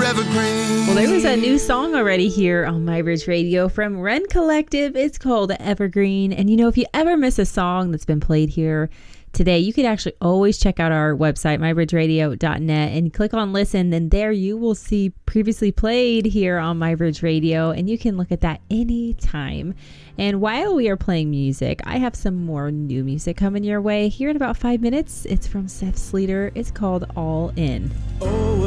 evergreen. Well, there was a new song already here on My Bridge Radio from Ren Collective. It's called Evergreen. And you know, if you ever miss a song that's been played here today, you could actually always check out our website, mybridgeradio.net, and click on listen. And there you will see previously played here on My Bridge Radio, and you can look at that anytime. And while we are playing music, I have some more new music coming your way here in about 5 minutes. It's from Seth Sleater. It's called All In. Oh,